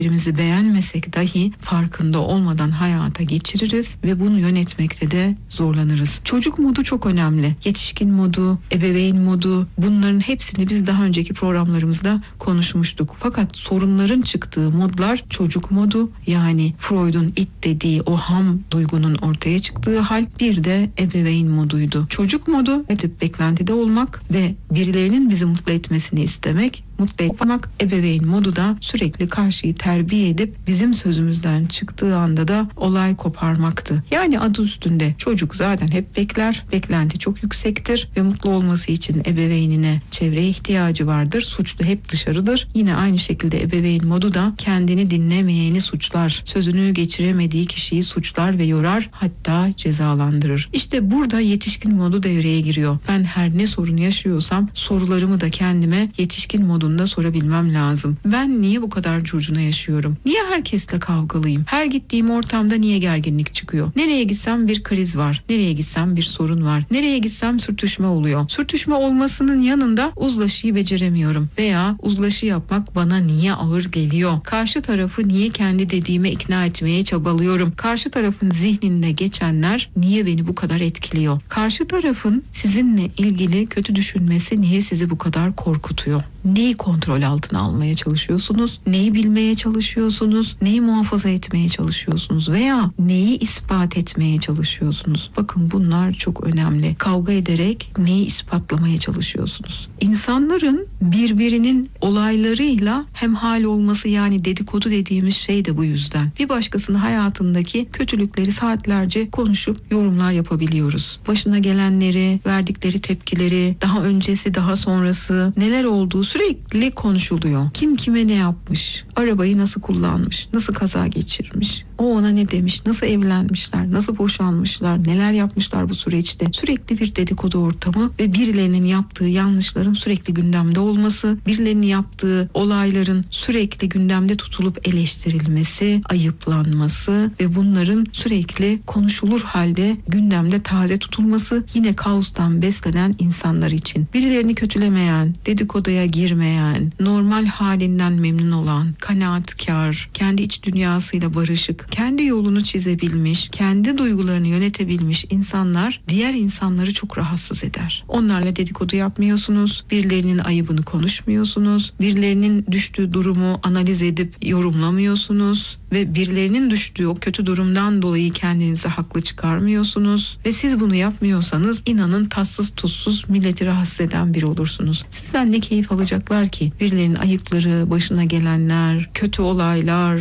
Birimizi beğenmesek dahi farkında olmadan hayata geçiririz ve bunu yönetmekte de zorlanırız. Çocuk modu çok önemli. Yetişkin modu, ebeveyn modu, bunların hepsini biz daha önceki programlarımızda konuşmuştuk. Fakat sorunların çıktığı modlar çocuk modu, yani Freud'un id dediği o ham duygunun ortaya çıktığı hal, bir de ebeveyn moduydu. Çocuk modu edip beklentide olmak ve birilerinin bizi mutlu etmesini istemek, mutlu etmek. Ebeveyn modu da sürekli karşıyı terbiye edip bizim sözümüzden çıktığı anda da olay koparmaktı. Yani adı üstünde, çocuk zaten hep bekler, beklenti çok yüksektir ve mutlu olması için ebeveynine, çevreye ihtiyacı vardır. Suçlu hep dışarıdır. Yine aynı şekilde ebeveyn modu da kendini dinlemeyeni suçlar, sözünü geçiremediği kişiyi suçlar ve yorar, hatta cezalandırır. İşte burada yetişkin modu devreye giriyor. Ben her ne sorun yaşıyorsam sorularımı da kendime yetişkin modunda sorabilmem lazım. Ben niye bu kadar curcuna yaşıyorum? Niye herkesle kavgalıyım? Her gittiğim ortamda niye gerginlik çıkıyor? Nereye gitsem bir kriz var. Nereye gitsem bir sorun var. Nereye gitsem sürtüşme oluyor. Sürtüşme olmasının yanında uzlaşıyı beceremiyorum. Veya uzlaşı yapmak bana niye ağır geliyor? Karşı tarafı niye kendi dediğime ikna etmeye çabalıyorum? Karşı tarafın zihninde geçenler niye beni bu kadar etkiliyor? Karşı tarafın sizinle ilgili kötü düşünmesi niye sizi bu kadar korkutuyor? Neyi kontrol altına almaya çalışıyorsunuz? Neyi bilmeye çalışıyorsunuz? Neyi muhafaza etmeye çalışıyorsunuz? Veya neyi ispat etmeye çalışıyorsunuz? Bakın bunlar çok önemli. Kavga ederek neyi ispatlamaya çalışıyorsunuz? İnsanların birbirinin olaylarıyla hemhal olması, yani dedikodu dediğimiz şey de bu yüzden. Bir başkasının hayatındaki kötülükleri saatlerce konuşup yorumlar yapabiliyoruz. Başına gelenleri, verdikleri tepkileri, daha öncesi, daha sonrası, neler olduğu sürekli konuşuluyor. Kim kime ne yapmış? Arabayı nasıl kullanmış? Nasıl kaza geçirmiş? O ona ne demiş? Nasıl evlenmişler? Nasıl boşanmışlar? Neler yapmışlar bu süreçte? Sürekli bir dedikodu ortamı ve birilerinin yaptığı yanlışların sürekli gündemde olması, birilerinin yaptığı olayların sürekli gündemde tutulup eleştirilmesi, ayıplanması ve bunların sürekli konuşulur halde gündemde taze tutulması, yine kaostan beslenen insanlar için. Birilerini kötülemeyen, dedikoduya girmeyen, normal halinden memnun olan, kanaatkar, kendi iç dünyasıyla barışık, kendi yolunu çizebilmiş, kendi duygularını yönetebilmiş insanlar diğer insanları çok rahatsız eder. Onlarla dedikodu yapmıyorsunuz, birilerinin ayıbını konuşmuyorsunuz, birilerinin düştüğü durumu analiz edip yorumlamıyorsunuz ve birilerinin düştüğü o kötü durumdan dolayı kendinizi haklı çıkarmıyorsunuz ve siz bunu yapmıyorsanız inanın tatsız tuzsuz milleti rahatsız eden biri olursunuz. Sizden ne keyif alacaklar ki? Birilerinin ayıpları, başına gelenler, kötü olaylar,